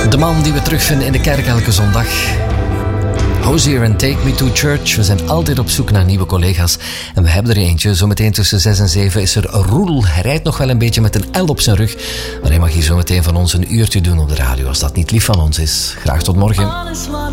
De man die we terugvinden in de kerk elke zondag. Hozier en Take Me to Church. We zijn altijd op zoek naar nieuwe collega's. En we hebben er eentje. Zometeen tussen 6 en 7 is er Roel. Hij rijdt nog wel een beetje met een L op zijn rug. Maar hij mag hier zometeen van ons een uurtje doen op de radio. Als dat niet lief van ons is. Graag tot morgen.